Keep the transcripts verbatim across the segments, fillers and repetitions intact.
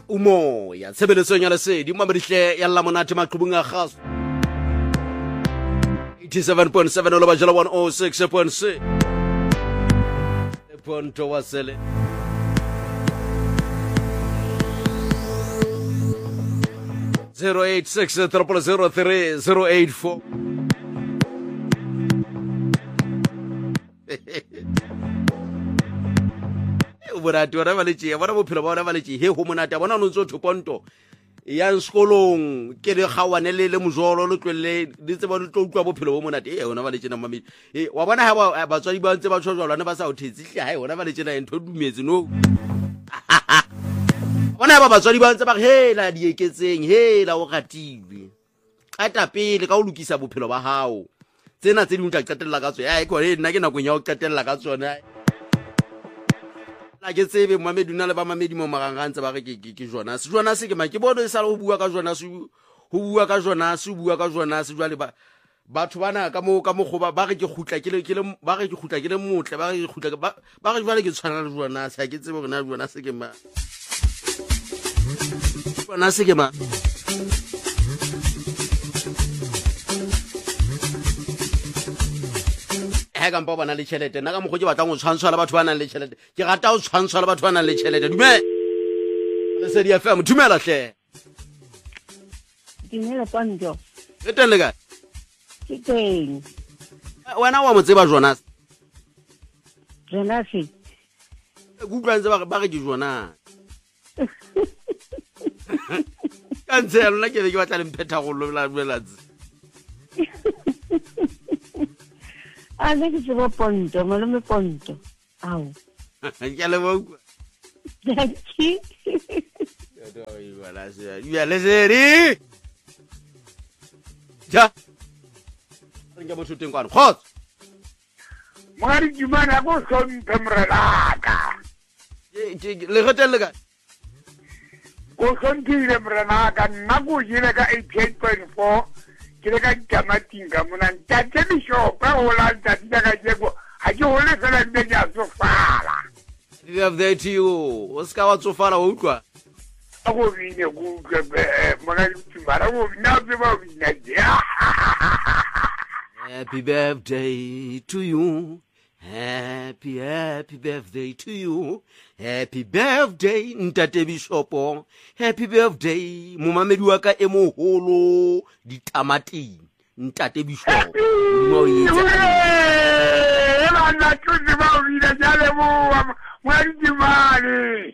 umoya tshebeletsong ya lesedi mamedihle ya lla monate maqhubung a kgaso eighty-seven point seven lo bajela one oh six point six ponto wasele zero eight six triple zero three zero eight four Monate bona ba letše bona bophelo ba bona ba letše he ho monate bona no ntse thoponto ya sekolong ke le khawane le le mojolo le tlwele di tseba le tlo utlwa bophelo bo monate e hona ba letše na mamedi e wa bona ha ba tswadi ba ntse ba tshwajwa ba sa o thetse hle ha hona ba letše na ntho dumetse no bona ba batswadi ba ntse ba he la di eketseng he la o gatile qata pele ka o lokisa bophelo ba hao tsena tse di ntla qetella ka tsona ai ko he nna ke na go nya o qetella ka tsona la ke tsebe mamedi na le ba mamedi mo magangantse ba re ke ke jona se jona se ke ma ke bono e sa le ho bua ka jona se ho bua ka jona se bua ka jona se jwale ba batho bana ka mo ka mo go ba re ke khutla ke le ke le ba re ke khutla ke le motle ba re ke khutla ba re jwale ke tshwana le jona se ke tsebe rena jona se ke ma jona se ke ma ga mpa bana le tšhelete nna ka mokgo ke batlang go tshwantshwa le batho ba nang le tšhelete ke rata go tshwantshwa le batho ba nang le tšhelete dume Lesedi F M dumela hle Dumela Ponto e teng le kae ke teng wena wa mo tseba Jonas Jonas e kutlwa ntse ba re ke Jonas ka ntse ya lona ke be ke batla le mpheta go lola belatse a ne ke tseba Ponto malome Ponto au ke le bo Daki voilà c'est ya Lesedi ja ringa mo thuteng kwano khotso Mari jumana go sonte mrelaka le gatelle ka go sontile mrelaka nna go jile ka eighty-eight point four ke le ka tamatinga mona ntate bishopa o la ntate ka jego ha ke hole fela nne ja tsofala you have there to you o ska wa tsofala o utlwa go bine go be mona tsumara go bina be ba bina ja happy birthday to you happy happy birthday to you happy birthday ntate bishopo happy birthday momamedi wa ka e moholo ditamating ntate bishopo mo yetsa e ba na tsuzi ba bina ja le mo wa di mali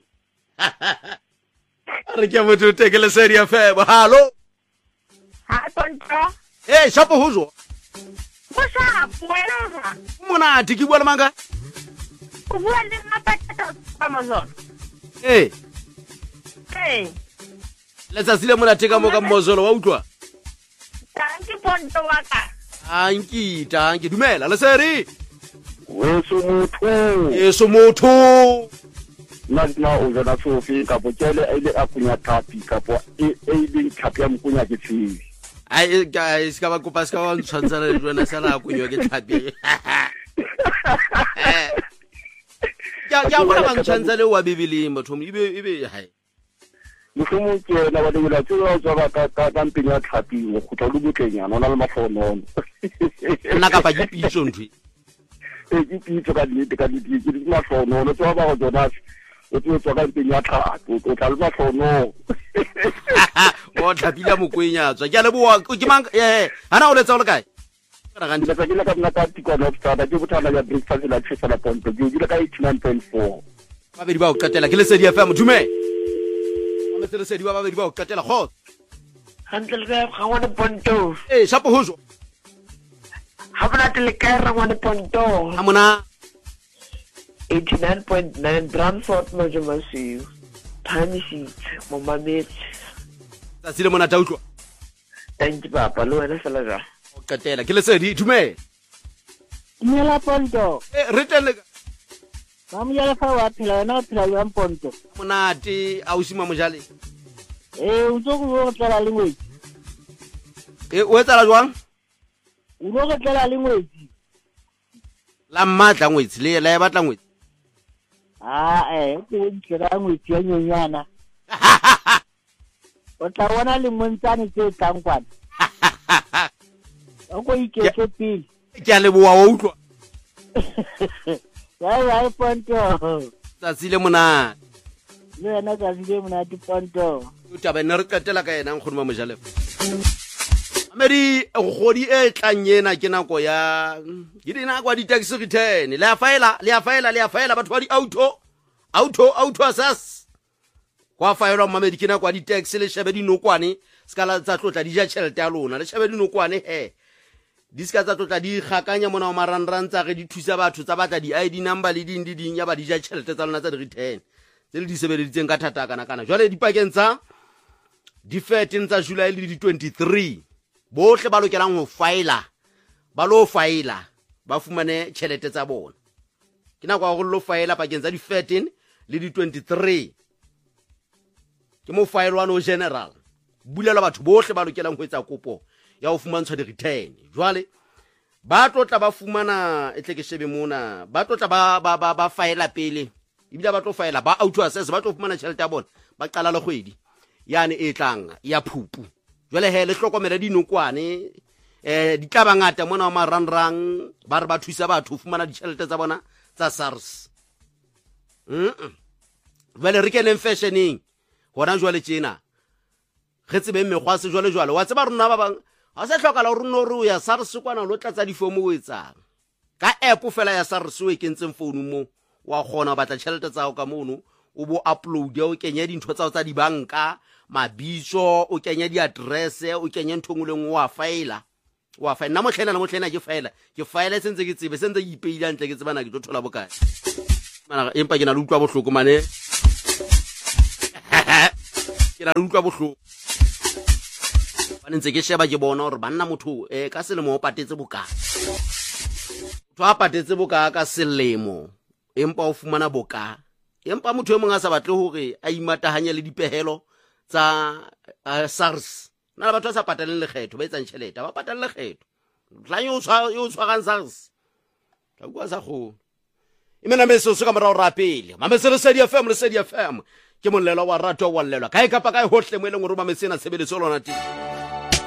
re ke mo tute ke Lesedi F M hallo ha Ponto eh shapo hozo go sa puela mona tiki bua le manga go bua le mapata ka Amazon eh eh letsa sile mona teka mo ka mozolo wa utlwa tanki Ponto wa ka anki tanki dumela Lesedi weso motho yeso motho na na o jona sofi ka botele ile a kunya tapi ka po e ile tapi ya mkunya ke tshi ai guys ka ba kopa ska wa ntshwantsa le jona sala go yo ke tlhapi ya ya ba ba ntshwantsa le wa bibili motho ibe ibe hai mosomo ke na ba dingela tsho tswa ba ka ka mpeng ya tlhapi go khutla lu butlenya nona le mafono nna ka ba ke pitso ntwi e ke pitso ka di ka di di mafono no tswa ba go Jonas o tswa tswa ka mpeng ya tlhapi o tla le mafono o tlhapila mokwenya tswa ke le bo ke mang eh ana o letsa o le kae ka ga ntse ke le ka nna ka tiko no tsada ke botala ya breakfast la tshisa la Ponto ke dile ka eighty-nine point four ba be di ba o qetela ke Lesedi F M dume ba metse Lesedi ba ba be di ba o qetela go handle ga ga wa Ponto eh shapo hozo ha bona tele ka ra wa Ponto amona eighty-nine point nine Bramford Mojamasi time sheet mo mametse tsa sile mona ta utlwa thank you papa lo wena fela ja o qetela ke Lesedi dume Dumela Ponto eh re tele ba mo ya fa wa phela na phela ya Ponto monate a o sima mojale eh o tlo go tla le ngwe eh o etsa la jwang o go tla le ngwe la mmatla ngwetsi le la e batla ngwetsi ah eh ke o tla ngwe ya nyonyana o tla bona le montsane tse tlang kwana o go iketse pele ke a leboa wa utlwa ya ya Ponto tsatsile mona le yena ka dile mona di Ponto o taba ne re qetela ka yena nkgono ba Mojalefa Amedi godi e tlang yena ke nako ya ke dina kwa di taxi return le a faela le a faela le a faela batho ba di auto auto auto asas kwa faela Mamedi ke nako di taxi le shebe dinokwane skala tsa tlotla di ja tšhelete ya lona le shebe dinokwane he di ska tsa tlotla di gakanya mona o maranran tsa re di thusa batho tsa batla di I D number le ding di ding ya ba di ja tšhelete tsa lona tsa di return tse le di sebeleditseng ka thata kana kana jwale di pakeng tsa di thirteen tsa July le di twenty-three bohle ba lokelang ho faela ba lo faela ba fumane tšhelete tsa bona ke nako go lo faela pakeng tsa di thirteen le di twenty-three ke mo faelo wa no general bulela batho bohle ba lokelang ho etsa kopo ya ho fumantshwa di return jwale ba tlotla ba fumana etle ke shebe mona ba tlotla ba ba ba, ba faela pele ibile ba tlo faela ba auto assess ba tlo fumana tšhelete ya bona ba qala le kgwedi yane e tlang ya phupu jwale he le hlokomela dinokwane eh di tla bangata mona wa maranrang ba re ba thusa batho fumana ditšhelete tsa bona tsa SARS mm jwale re keneng fashioning gona jwale tjena ge tsebe mekgwa se jwale jwale wa tseba rona ba bang ha se hlokala o rona re ya SARS kwana lo tlatsa di form o etsang ka app fela ya SARS o e kentseng phone mo wa khona batla tšhelete tsa go ka mono o bo upload o kenya dintho tsa tsa di banka mabitso o kenya di address o kenya nthongoleng wa faela wa faela na motlhena na motlhena ke faela ke faela sentse ke tsebe sentse ke ipeile ntle ke tsebana ke tlo thola bokae mana empa ke na le utlwa bohloko mane ke na le utlwa bohloko bana ntse ke sheba ke bona hore banna motho eh ka selemo o patetse bokae motho a patetse bokae ka selemo empa o fumana bokae empa motho e mong a sa batle hore a imatahanya le dipehelo tsa uh, SARS na batho ba sa pataleng lekgetho ba etsang tšhelete ba patala lekgetho tlanyo yo tshwarang SARS tla bua sa go imena meso se ka mora o rapele mamesele se di F M le se di F M ke molelo wa rato wa llelwa kae kapa kae hohle mo eleng hore ba mesena tshebeletso lona teng